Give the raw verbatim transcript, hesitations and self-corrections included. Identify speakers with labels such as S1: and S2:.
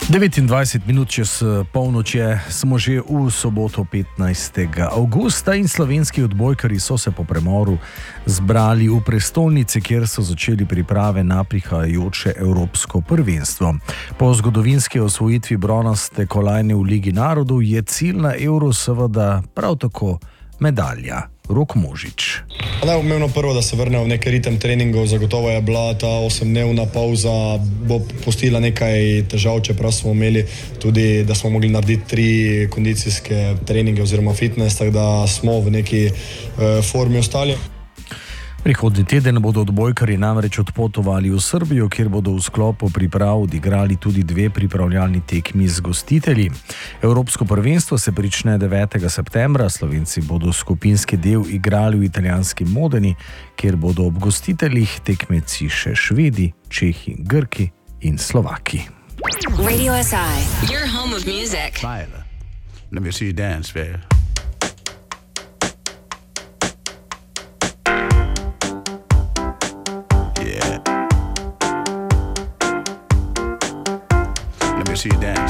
S1: devetindvajset minut čez polnoč je, smo že v soboto petnajstega avgusta in slovenski odbojkarji so se po premoru zbrali v prestolnici, kjer so začeli priprave na prihajajoče evropsko prvenstvo. Po zgodovinski osvojitvi bronaste kolajne v Ligi narodov je cilj na Euro seveda prav tako medalja. Rok Možič.
S2: Najpomembno prvo, da se vrnejo v neki ritem treningov. Zagotovo je bila ta osemdnevna pauza, bo postila nekaj težav, čeprav smo imeli tudi, da smo mogli narediti tri kondicijske treninge oziroma fitness, tako da smo v neki uh, formi ostali.
S1: Prihodnji teden bodo odbojkarji namreč odpotovali v Srbijo, kjer bodo v sklopu priprav odigrali tudi dve pripravljalni tekmi z gostitelji. Evropsko prvenstvo se prične devetega septembra, Slovenci bodo skupinski del igrali v italijanski Modeni, kjer bodo ob gostiteljih tekmeci še Švedi, Čehi, Grki in Slovaki.
S3: Radio S I, your home of music.
S4: Tyler, let me see you dance, baby. See you dance.